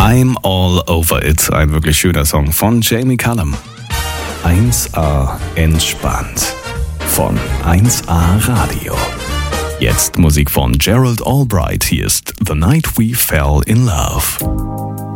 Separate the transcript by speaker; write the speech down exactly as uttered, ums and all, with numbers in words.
Speaker 1: I'm All Over It, ein wirklich schöner Song von Jamie Cullum. eins A entspannt von eins A Radio. Jetzt Musik von Gerald Albright. Hier ist The Night We Fell in Love.